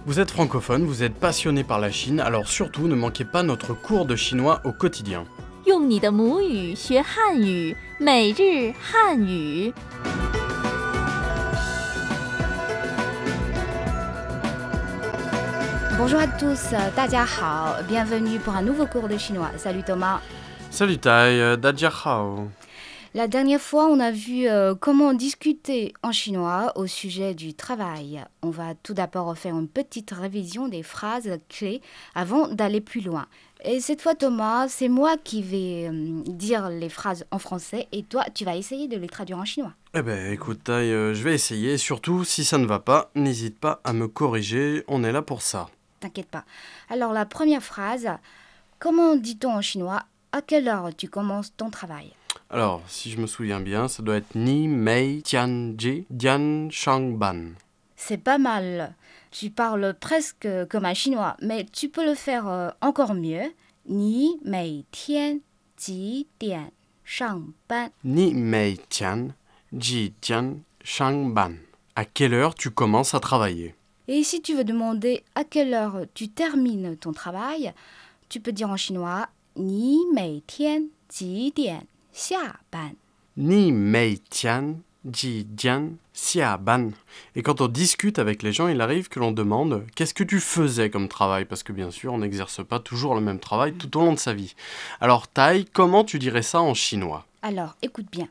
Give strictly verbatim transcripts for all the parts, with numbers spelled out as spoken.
Vous êtes francophone, vous êtes passionné par la Chine, alors surtout ne manquez pas notre cours de chinois au quotidien. 用你的母语学汉语，每日汉语。 Bonjour à tous, 大家好 bienvenue pour un nouveau cours de chinois. Salut Thomas. Salut Tai, Dajia Hao. La dernière fois, on a vu euh, comment discuter en chinois au sujet du travail. On va tout d'abord faire une petite révision des phrases clés avant d'aller plus loin. Et cette fois, Thomas, c'est moi qui vais euh, dire les phrases en français et toi, tu vas essayer de les traduire en chinois. Eh ben écoute Tai, euh, je vais essayer, surtout si ça ne va pas, n'hésite pas à me corriger, on est là pour ça. T'inquiète pas. Alors la première phrase, comment dit-on en chinois « À quelle heure tu commences ton travail ?» Alors, si je me souviens bien, ça doit être Ni Mei Tian Ji Dian Shang Ban. C'est pas mal. Tu parles presque comme un chinois, mais tu peux le faire euh, encore mieux. Ni mei tian ji dian shang ban. Ni Mei Tian Ji Dian Shang Ban. À quelle heure tu commences à travailler? Et si tu veux demander à quelle heure tu termines ton travail, tu peux dire en chinois Ni mei tian ji dian xia ban. Ni Mei Tian Ji Dian Xia Ban. Et quand on discute avec les gens, il arrive que l'on demande « Qu'est-ce que tu faisais comme travail ?» Parce que bien sûr, on n'exerce pas toujours le même travail tout au long de sa vie. Alors Tai, comment tu dirais ça en chinois? Alors, écoute bien.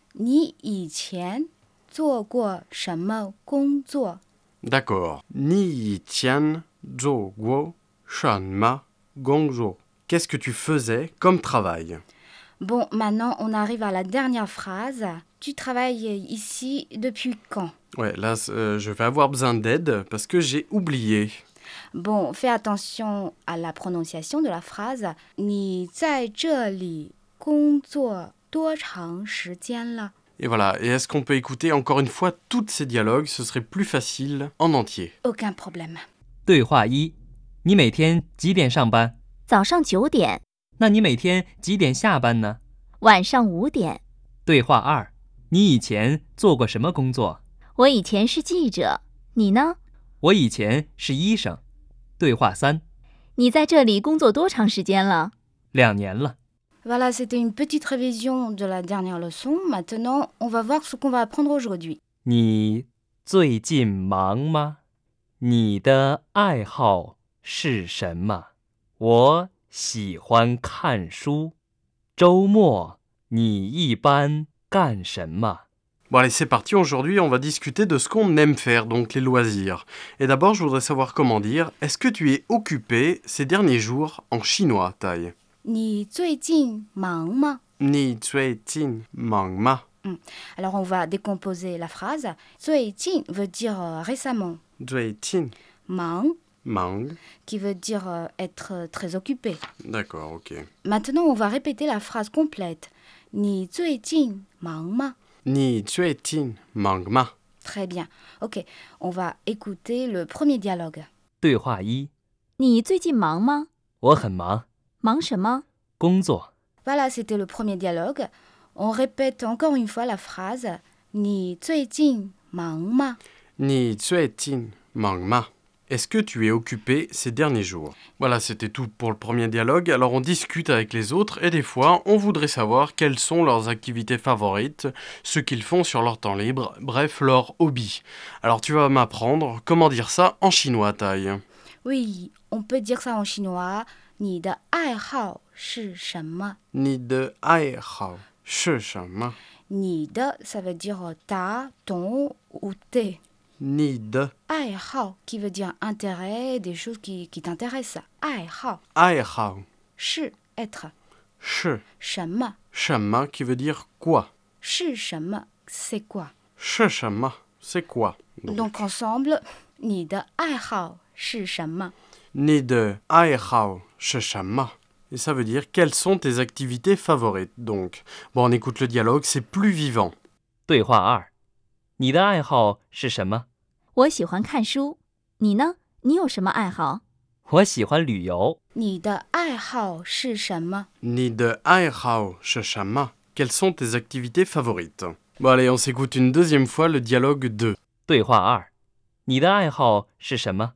Ni yi qian zuo guo shenme gongzuo? D'accord. Ni yi tian zhou guo shan ma gongzhou. Qu'est-ce que tu faisais comme travail? Bon, maintenant, on arrive à la dernière phrase. Tu travailles ici depuis quand? Ouais, là, euh, je vais avoir besoin d'aide parce que j'ai oublié. Bon, fais attention à la prononciation de la phrase. 你在这里工作多长时间了? Et voilà, et est-ce qu'on peut écouter encore une fois tous ces dialogues? Ce serait plus facile en entier. Aucun problème. 对话一：你每天几点上班？ 早上九点， 那你每天几点下班呢？ 晚上五点。 对话二：你以前做过什么工作？ 我以前是记者，你呢？ 我以前是医生。对话三： 你在这里工作多长时间了？ 两年了。 Voilà, c'était une petite révision de la dernière leçon. Maintenant, on va voir ce qu'on va apprendre aujourd'hui. 你最近忙吗？你的爱好是什么？我喜欢看书。周末你一般干什么？ Bon allez, c'est parti, aujourd'hui on va discuter de ce qu'on aime faire, donc les loisirs. Et d'abord, je voudrais savoir comment dire, est-ce que tu es occupé ces derniers jours en chinois, Tai? 你最近忙吗? Ni zui jin mang ma. Alors, on va décomposer la phrase. 最近 veut dire euh, récemment. Zui jin Mang mang. qui veut dire euh, être euh, très occupé. D'accord, ok. Maintenant, on va répéter la phrase complète. 你最近忙吗? Ni zui jin mang ma. Très bien. Ok, on va écouter le premier dialogue. 对话一： 你最近忙吗？ 我很忙， 忙什么？ 工作。 Voilà, c'était le premier dialogue. On répète encore une fois la phrase. 你最近忙吗? Ni zui jin mang ma. Est-ce que tu es occupé ces derniers jours? Voilà, c'était tout pour le premier dialogue. Alors on discute avec les autres et des fois, on voudrait savoir quelles sont leurs activités favorites, ce qu'ils font sur leur temps libre, bref, leurs hobbies. Alors tu vas m'apprendre comment dire ça en chinois, Tai. Oui, on peut dire ça en chinois. 你的爱好是什么? Ni de ai hao shi shenme. 你的 ça veut dire ta, ton ou tes. Ni de 爱好 qui veut dire intérêt, des choses qui, qui t'intéressent. 爱好 ai hao 是 être. shi 什么 shenme qui veut dire quoi? 是什么 c'est quoi? Shi shenme, c'est quoi? Donc, Donc ensemble, 你的爱好是什么? Ni de ai hao shi shenme. Et ça veut dire quelles sont tes activités favorites. Donc, bon, on écoute le dialogue, c'est plus vivant. 对话二：你的爱好是什么？ 我喜欢看书，你呢？你有什么爱好？ 我喜欢旅游。 你的爱好是什么? Ni de ai hao shi shenme. Quelles sont tes activités favorites? Bon, allez, on s'écoute une deuxième fois le dialogue deux. 对话二：你的爱好是什么？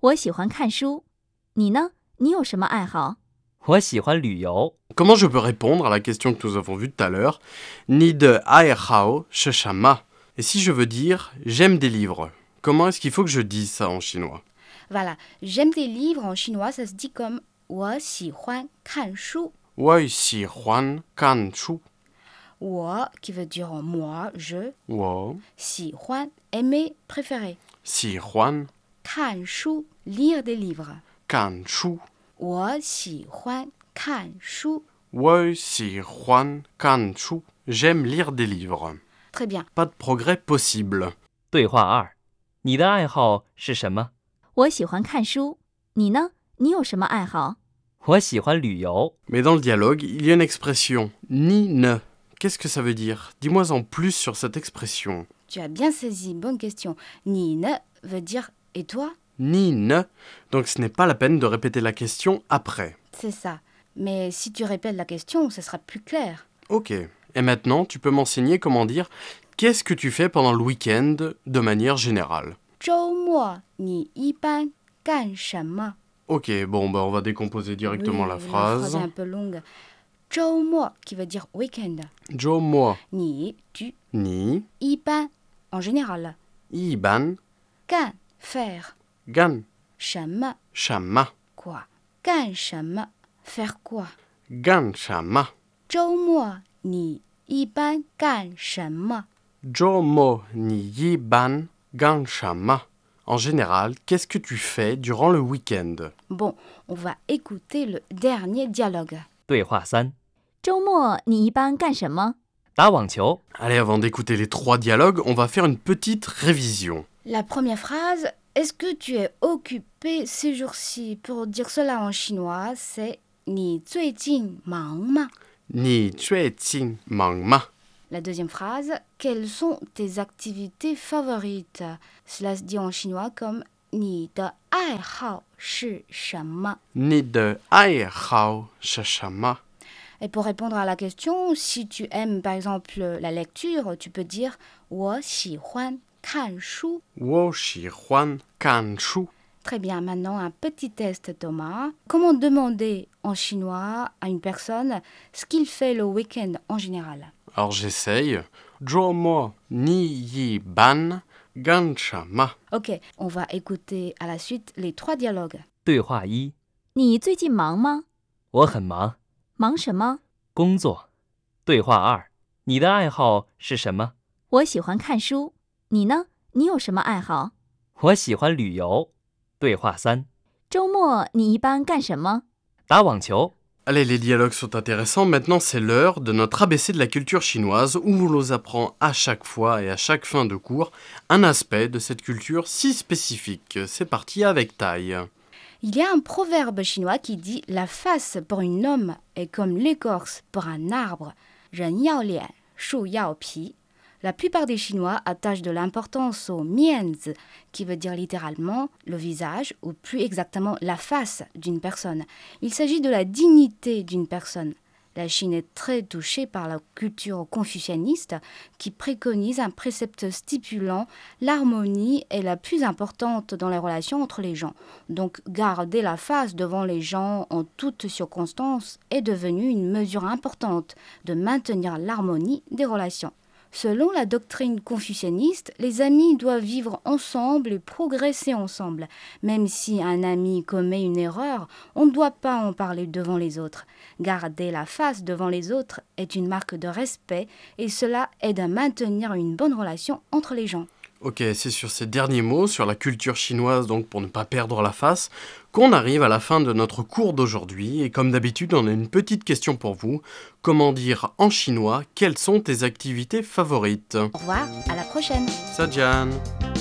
我喜欢看书。你呢？你有什么爱好？ 我喜欢旅游。 Comment je peux répondre à la question que nous avons vue tout à l'heure? Ni de aihao sheshama. Et si je veux dire j'aime des livres, comment est-ce qu'il faut que je dise ça en chinois? Voilà, j'aime des livres en chinois, ça se dit comme 我喜欢看书. Wei xi huan kan shu. 我 qui veut dire moi, je, Wo 喜欢 aimer, préférer. xi huan 看书 lire des livres. kan shu. 我喜欢看书. Wei xi huan kan shu. J'aime lire des livres. Très bien. Pas de progrès possible. 对话二，你的爱好是什么？ 我喜欢看书。你呢？你有什么爱好？ 我喜欢旅游。 Mais dans le dialogue, il y a une expression ni ne. Qu'est-ce que ça veut dire? Dis-moi en plus sur cette expression. Tu as bien saisi, bonne question. Ni ne veut dire et toi? Ni ne. Donc ce n'est pas la peine de répéter la question après. C'est ça. Mais si tu répètes la question, ce sera plus clair. Ok. Et maintenant, tu peux m'enseigner comment dire qu'est-ce que tu fais pendant le week-end de manière générale. 周末你一般干什么? Ok, bon, bah on va décomposer directement Oui, la La phrase. phrase est un peu longue. 周末 qui veut dire week-end. Jo mo 你 tu, ni 一般 en général. iban 干 faire. gan 什么 shama quoi? 干什么 faire quoi? gan shama. 周末你一般干什么? Jo mo ni yiban gan shama. En général, qu'est-ce que tu fais durant le week-end? Bon, on va écouter le dernier dialogue. 对话三， 周末你一般干什么？ 打网球。 Allez, avant d'écouter les trois dialogues, on va faire une petite révision. La première phrase, est-ce que tu es occupé ces jours-ci? Pour dire cela en chinois, c'est 你最近忙吗? Ni zui jin mang ma. La deuxième phrase, quelles sont tes activités favorites? Cela se dit en chinois comme 你的爱好是什么? Ni de ai hao shashama. Et pour répondre à la question, si tu aimes par exemple la lecture, tu peux dire 我喜欢看书. Wo shi huan kan shu. Très bien, maintenant un petit test Thomas. Comment demander en chinois à une personne ce qu'il fait le week-end en général? Alors j'essaye. Jo mo ni yi ban gan shama. Ok, on va écouter à la suite les trois dialogues. 对话一， 你最近忙吗？ 我很忙， 忙什么？ 工作。对话二，你的爱好是什么？ 我喜欢看书。你呢？你有什么爱好？ 我喜欢旅游。对话三， 周末你一般干什么？ 打网球。 Allez, les dialogues sont intéressants. Maintenant, c'est l'heure de notre A B C de la culture chinoise où on nous apprend à chaque fois et à chaque fin de cours un aspect de cette culture si spécifique. C'est parti avec taille. Il y a un proverbe chinois qui dit « La face pour un homme est comme l'écorce pour un arbre. 人要脸，树要皮。» La plupart des Chinois attachent de l'importance au mianzi, qui veut dire littéralement le visage, ou plus exactement la face d'une personne. Il s'agit de la dignité d'une personne. La Chine est très touchée par la culture confucianiste qui préconise un précepte stipulant l'harmonie est la plus importante dans les relations entre les gens. Donc garder la face devant les gens en toutes circonstances est devenu une mesure importante de maintenir l'harmonie des relations. Selon la doctrine confucianiste, les amis doivent vivre ensemble et progresser ensemble. Même si un ami commet une erreur, on ne doit pas en parler devant les autres. Garder la face devant les autres est une marque de respect et cela aide à maintenir une bonne relation entre les gens. Ok, c'est sur ces derniers mots, sur la culture chinoise, donc pour ne pas perdre la face, qu'on arrive à la fin de notre cours d'aujourd'hui. Et comme d'habitude, on a une petite question pour vous. Comment dire en chinois quelles sont tes activités favorites? Au revoir, à la prochaine. Sajian.